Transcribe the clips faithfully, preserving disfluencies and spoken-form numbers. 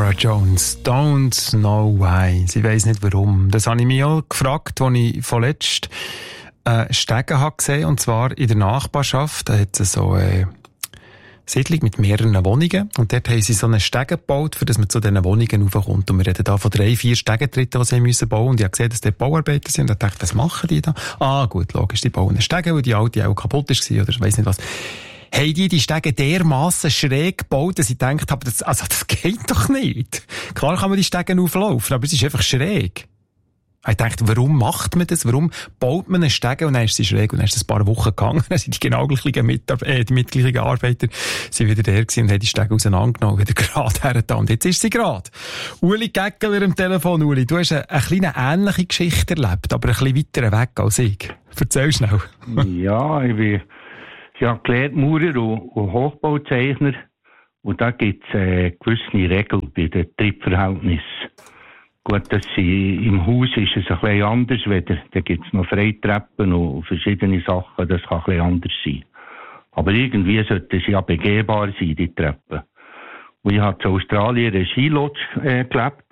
Sarah Jones, Don't Know Why. Sie weiss nicht warum. Das habe ich mich auch gefragt, als ich vorletzt äh, Stege habe gesehen, und zwar in der Nachbarschaft. Da hat es so eine Siedlung mit mehreren Wohnungen, und dort haben sie so einen Stege gebaut, für dass man zu diesen Wohnungen raufkommt. Und wir reden da von drei, vier Stegentritten, die sie müssen bauen. Und ich habe gesehen, dass dort Bauarbeiter sind, und ich dachte, was machen die da? Ah, gut, logisch, die bauen einen Stege, weil die alte auch kaputt war, oder ich weiss nicht was. Haben die die Stege dermassen schräg gebaut, dass ich gedacht habe, das, also, das geht doch nicht. Klar kann man die Stege auflaufen, aber es ist einfach schräg. Ich dachte, warum macht man das? Warum baut man eine Stege und dann ist sie schräg, und dann ist es ein paar Wochen gegangen, dann sind die genau gleichen Mitar- äh, die mitgleichen Arbeiter sind wieder der gewesen und haben die Stege auseinandergenommen, wieder gerade hergetan. Und jetzt ist sie gerade. Uli Gäckeler am Telefon. Uli, du hast eine, eine kleine ähnliche Geschichte erlebt, aber ein bisschen weiter weg als ich. Erzähl schnell. Ja, ich bin Ich habe gelernt, Maurer und, und Hochbauzeichner. Und da gibt es äh, gewisse Regeln bei den Trittverhältnissen. Gut, dass sie im Haus ist es ein bisschen anders. Wieder. Da gibt es noch Freitreppen und verschiedene Sachen. Das kann ein bisschen anders sein. Aber irgendwie sollten sie ja begehbar sein, die Treppen. Und ich habe in Australien in Skilodge äh, gelebt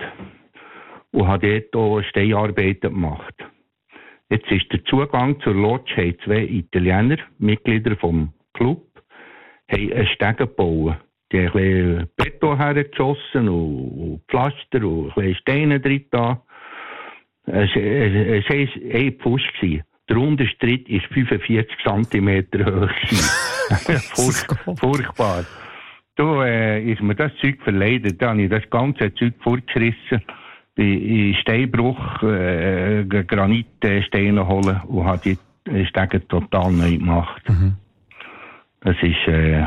und habe dort auch Steinarbeiten gemacht. Jetzt ist der Zugang zur Lodge, haben zwei Italiener, Mitglieder vom Club, haben einen Steg gebaut. Die haben ein bisschen Beton hergeschossen und Pflaster und ein bisschen Steine drin da. Es war ein Pfusch. Der unterste Tritt war fünfundvierzig Zentimeter hoch. Furch, furchtbar. Da äh, ist mir das Zeug verleidet. Da habe ich das ganze Zeug fortgerissen. In Steinbruch äh, Granitsteine holen und hat die Stege total neu gemacht. Mhm. Das ist äh,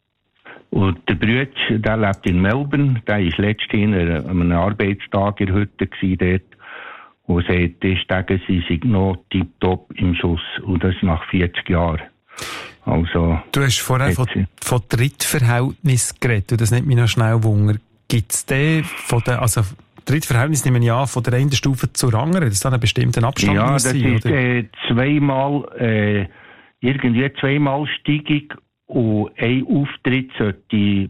und der Brütsch, der lebt in Melbourne, der war letztens an einem Arbeitstag in der Hütte dort und sagt, die Stege sind noch tiptop im Schuss, und das nach vierzig Jahren. Also, du hast vorher von, von Trittverhältnis geredet, und das nimmt mich noch schnell Wunder. Gibt es den von der, also Trittverhältnis nehme ich an, von der einen Stufe zur anderen, dass da einen bestimmten Abstand ja, muss das sein, ist äh, zweimal, äh, irgendwie zweimal Steigung und ein Auftritt sollte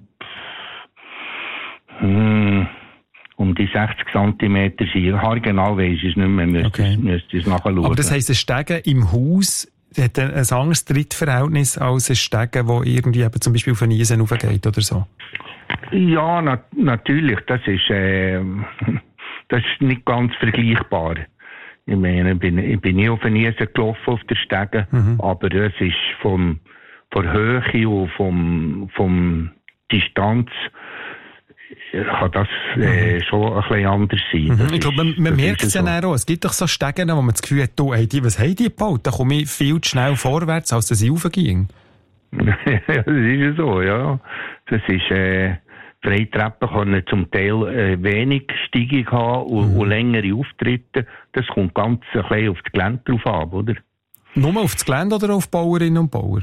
hm, um die sechzig Zentimeter sein. Haargenau weiss ich es nicht mehr, müsste okay. es nachschauen. Aber das heisst, ein Stege im Haus hat ein, ein anderes Trittverhältnis als ein Stege, wo irgendwie eben zum Beispiel auf eine Eisen raufgeht oder so? Ja, na, natürlich. Das ist, äh, das ist nicht ganz vergleichbar. Ich meine, ich bin, ich bin nie auf eine Eisen gelaufen auf der Stege, mhm. aber es ist vom, von Höhe und vom, vom Distanz kann das äh, mhm. schon ein bisschen anders sein. Mhm. Ich glaube, man, man merkt es ja so. Auch. Es gibt doch so Stegen, wo man das Gefühl hat, du, hey, die, was haben die gebaut? Da komme ich viel zu schnell vorwärts, als dass ich raufging. Ja, das ist ja so, ja. Das ist, äh, Freitreppen können zum Teil äh, wenig Steigung haben und, mhm. und längere Auftritte. Das kommt ganz ein bisschen auf das Gelände drauf ab, oder? Nur auf das Gelände oder auf Bauerinnen und Bauer?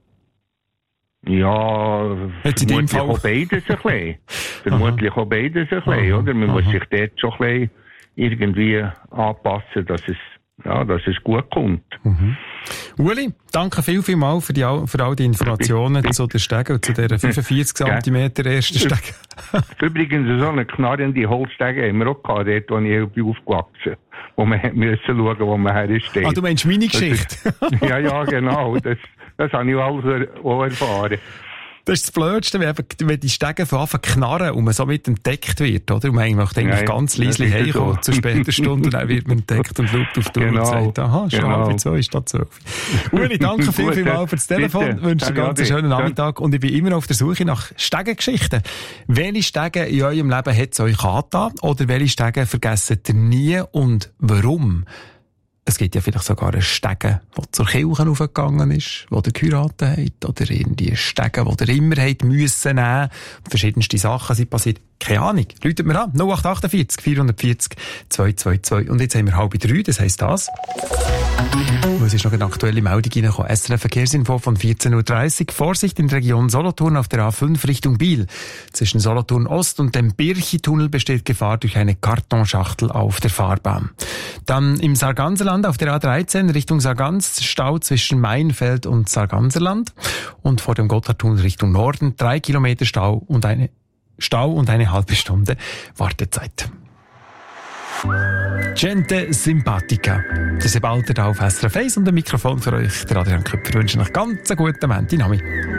Ja, vermutlich auch beides ein bisschen. vermutlich auch beides ein bisschen, oder? Man Aha. muss sich dort schon ein bisschen irgendwie anpassen, dass es, ja, dass es gut kommt. Mhm. Uli, danke viel, viel mal für, die, für all die Informationen zu der Stege und zu dieser fünfundvierzig Zentimeter ersten Stege. Übrigens, so eine knarrende Holzstege haben wir auch gehabt, dort, wo ich bin aufgewachsen, wo man müssen schauen, wo man hersteht. Ah, du meinst meine Geschichte? Ist, ja, ja, genau. Das, das habe ich auch erfahren. Das ist das Blödste, wenn, wenn die Stege von Anfang knarren und man so mit entdeckt wird, oder? Und man möchte eigentlich ja, ganz leise heimkommen, so. Zu später Stunde, und dann wird man entdeckt und schaut auf die Uhr genau. und sagt, aha, schon genau. halb zwei, statt zwölf. Uli, danke viel, viel mal für das Telefon, wünsche einen ganz schönen Nachmittag, und ich bin immer auf der Suche nach Stegengeschichten. Welche Stege in eurem Leben hat es euch angetan, oder welche Stege vergessen ihr nie, und warum? Es gibt ja vielleicht sogar einen Stegen, der zur Kirche raufgegangen ist, wo ihr geheiratet habt, oder irgendwie einen Stegen, den ihr immer habt müssen nehmen. Verschiedenste Sachen sind passiert. Keine Ahnung. Läutet mir an. null acht acht vier vier vier vier zwei zwei zwei. Und jetzt haben wir halb drei, das heisst das. Und es ist noch eine aktuelle Meldung reingekommen. S R F Verkehrsinfo von vierzehn Uhr dreißig. Vorsicht in der Region Solothurn auf der A fünf Richtung Biel. Zwischen Solothurn Ost und dem Birchi-Tunnel besteht Gefahr durch eine Kartonschachtel auf der Fahrbahn. Dann im Sarganserland auf der A dreizehn Richtung Sargans, Stau zwischen Mainfeld und Sarganserland. Und vor dem Gotthardtunnel Richtung Norden drei Kilometer Stau und eine Stau und eine halbe Stunde Wartezeit. Gente Simpatica. Der Sebalter da auf S R F eins und ein Mikrofon für euch, der Adrian Köpfer, wünsche euch ganz einen guten Montag.